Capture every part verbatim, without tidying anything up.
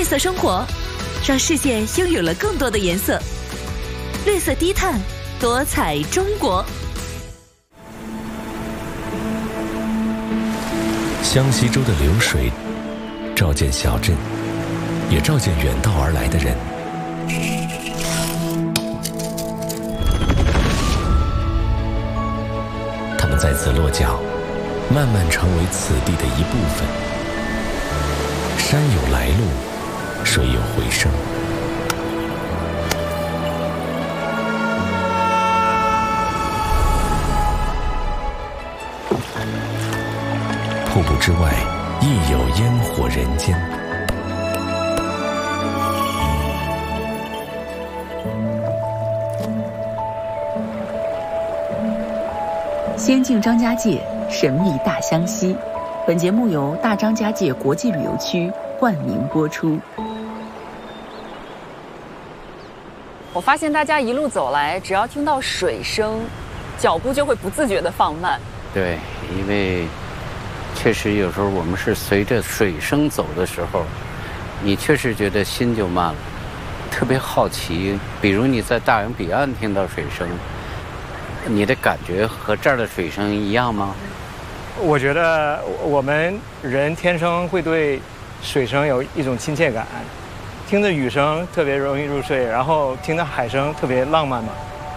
色生活，让世界拥有了更多的颜色。绿色低碳，多彩中国。 湘西州的流水，照见小镇，也照见远道而来的人。他们在此落脚，慢慢成为此地的一部分。山有来路，水有回声。瀑布之外，亦有烟火人间。 仙境张家界，神秘大湘西。本节目由大张家界国际旅游区冠名播出。 我发现大家一路走来，只要听到水声，脚步就会不自觉地放慢。 对，因为确实有时候我们是随着水声走的时候，你确实觉得心就慢了，特别好奇。比如你在大洋彼岸听到水声，你的感觉和这儿的水声一样吗？ 我觉得我们人天生会对水声有一种亲切感，听着雨声特别容易入睡，然后听着海声特别浪漫嘛。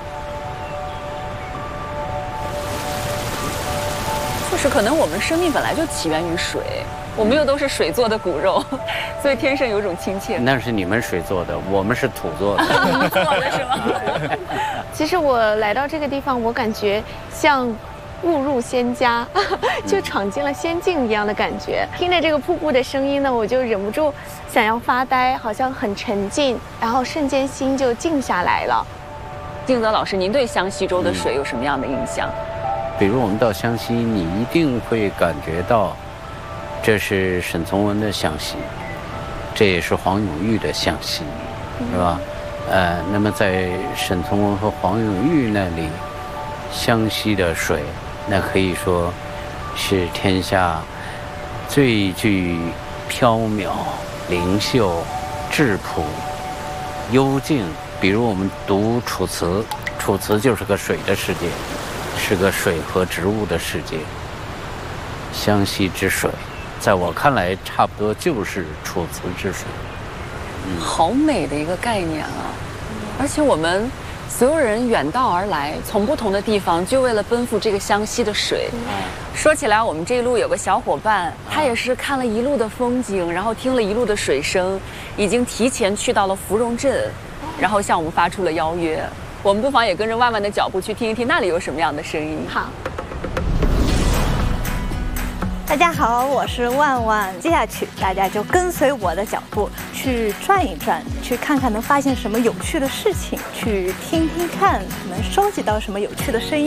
就是可能我们生命本来就起源于水，我们又都是水做的骨肉，所以天生有种亲切。 那是你们水做的，我们是土做的。 土做的是吗？ 其实我来到这个地方，我感觉像误入仙家，就闯进了仙境一样的感觉。听着这个瀑布的声音呢，我就忍不住想要发呆，好像很沉静，然后瞬间心就静下来了。 敬泽老师，您对湘西州的水有什么样的印象？ 比如我们到湘西，你一定会感觉到，这是沈从文的湘西，这也是黄永玉的湘西，是吧？呃，那么在沈从文和黄永玉那里，湘西的水，那可以说是天下最具缥缈、灵秀、质朴、幽静。比如我们读楚辞，楚辞就是个水的世界，是个水和植物的世界。湘西之水，在我看来，差不多就是楚辞之水。 嗯，好美的一个概念啊！而且我们所有人远道而来，从不同的地方，就为了奔赴这个湘西的水。说起来，我们这一路有个小伙伴，他也是看了一路的风景，然后听了一路的水声，已经提前去到了芙蓉镇，然后向我们发出了邀约。我们不妨也跟着万万的脚步去听一听那里有什么样的声音。 好。 大家好，我是万万。接下去大家就跟随我的脚步去转一转，去看看能发现什么有趣的事情，去听听看能收集到什么有趣的声音。